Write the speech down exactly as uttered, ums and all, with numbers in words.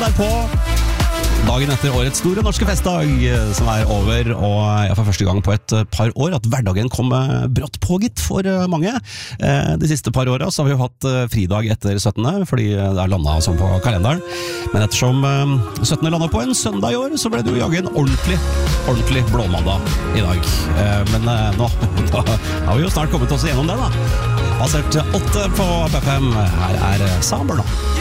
derpå dagen etter årets store norske festdag, som er over, og jeg for første gang på et par år at hverdagen kom brått pågitt for mange. De siste par årene så har vi jo hatt fridag etter syttende, fordi det er landet sånn på kalenderen. Men ettersom syttende landet på en søndag i år, så ble det jo jaget en ordentlig, ordentlig blåmandag i dag. Men nå da har vi jo snart kommet oss igjennom det da. Basert åtte på P F M, her er Samber nå.